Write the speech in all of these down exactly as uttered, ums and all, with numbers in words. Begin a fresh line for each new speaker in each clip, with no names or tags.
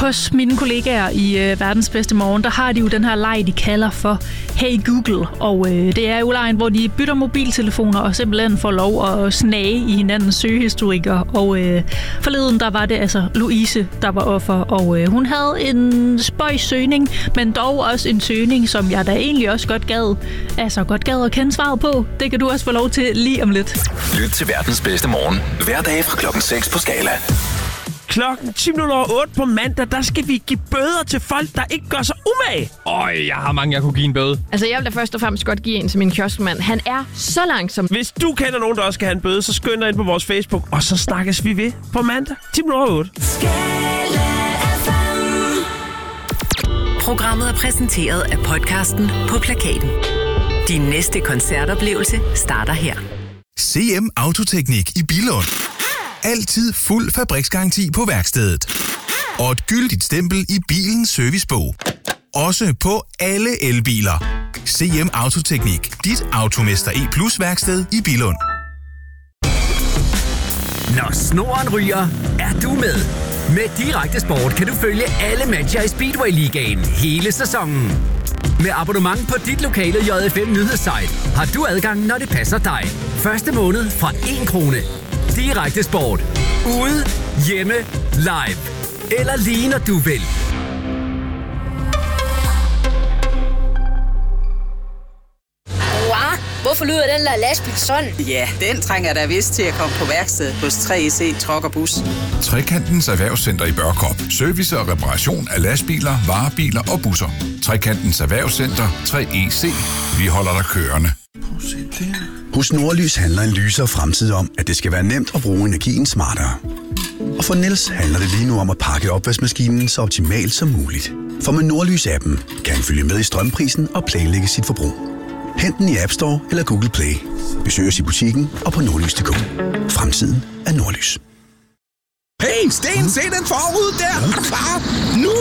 Hos mine kollegaer i øh, Verdens Bedste Morgen, der har de jo den her leg, de kalder for Hey Google. Og øh, det er jo lejen, hvor de bytter mobiltelefoner og simpelthen får lov at snage i hinandens søgehistorikker. Og øh, forleden, der var det altså Louise, der var offer. Og øh, hun havde en spøjs søgning, men dog også en søgning, som jeg da egentlig også godt gad, altså godt gad at kende svaret på. Det kan du også få lov til lige om lidt.
Lyt til Verdens Bedste Morgen hver dag fra klokken seks på Skala.
Klokken ti minutter over otte på mandag, der skal vi give bøder til folk, der ikke gør sig umage.
Øj, jeg har mange, jeg kunne give en bøde.
Altså, jeg vil da først og fremmest godt give en til min kioskmand. Han er så langsom.
Hvis du kender nogen, der også skal have en bøde, så skynd dig ind på vores Facebook, og så snakkes vi ved på mandag. ti minutter over otte.
Programmet er præsenteret af podcasten På Plakaten. Din næste koncertoplevelse starter her.
C M Autoteknik i Billund. Altid fuld fabriksgaranti på værkstedet. Og et gyldigt stempel i bilens servicebog. Også på alle elbiler. C M Autoteknik. Dit Automester E Plus værksted i Billund.
Når snoren ryger, er du med. Med Direkte Sport kan du følge alle matcher i Speedway-ligaen hele sæsonen. Med abonnement på dit lokale J F M nyhedssite har du adgang, når det passer dig. Første måned fra en krone. Direkte Sport. Ude, hjemme, live. Eller lige når du vil.
Wow, hvorfor lyder den der lastbil sådan?
Ja, den trænger da vist til at komme på værksted hos tre E C Truck og Bus.
Trekantens Erhvervscenter i Børkop. Service og reparation af lastbiler, varebiler og busser. Trekantens Erhvervscenter tre E C. Vi holder dig kørende.
Hos Nordlys handler en lysere fremtid om, at det skal være nemt at bruge energien smartere. Og for Niels handler det lige nu om at pakke opvaskemaskinen så optimalt som muligt. For med Nordlys-appen kan han følge med i strømprisen og planlægge sit forbrug. Hent den i App Store eller Google Play. Besøg os i butikken og på nordlys punktum d k. Fremtiden er Nordlys.
Hey, Sten, se den forrude der! Er du klar? Nu!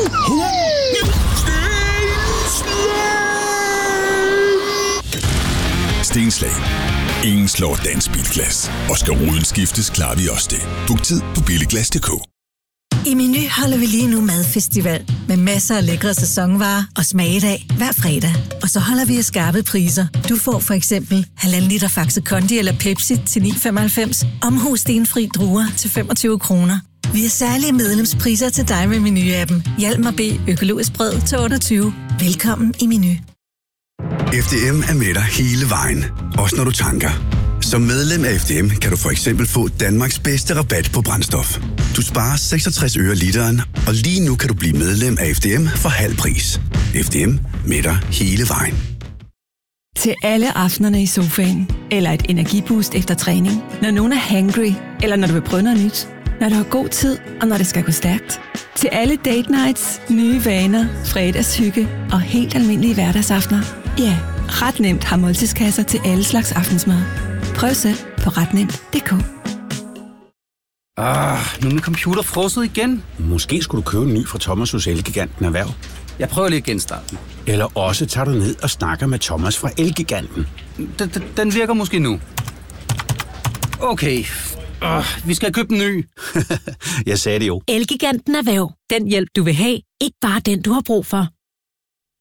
Stenslag. Ingen slår dansk bilglas. Og skal ruden skiftes, klarer vi også det. Book tid på billiglas punktum d k.
I Meny holder vi lige nu madfestival med masser af lækre sæsonvarer og smagedag hver fredag. Og så holder vi af skarpe priser. Du får for eksempel halvanden liter Faxe Kondi eller Pepsi til ni komma femoghalvfems. Omhu stenfri druer til femogtyve kroner. Vi har særlige medlemspriser til dig med Meny-appen. Hjalmar B. Økologisk brød til otteogtyve. Velkommen i Meny.
F D M er med dig hele vejen. Også når du tanker. Som medlem af F D M kan du for eksempel få Danmarks bedste rabat på brændstof. Du sparer seksogtres øre literen, og lige nu kan du blive medlem af F D M for halv pris. F D M med dig hele vejen.
Til alle aftenerne i sofaen, eller et energiboost efter træning, når nogen er hangry, eller når du vil prøve noget nyt, når du har god tid, og når det skal gå stærkt. Til alle date nights, nye vaner, fredagshygge og helt almindelige hverdagsaftener. Ja, ret nemt har måltidskasser til alle slags aftensmad. Prøv selv på ret nemt punktum d k.
Ah, nu er min computer frosset igen. Måske skulle du købe en ny fra Thomas hos Elgiganten Erhverv. Jeg prøver lige at genstarte den. Eller også tager du ned og snakker med Thomas fra Elgiganten. Den, den, den virker måske nu. Okay, uh, vi skal købe en ny. Jeg sagde det jo.
Elgiganten Erhverv. Den hjælp, du vil have. Ikke bare den, du har brug for.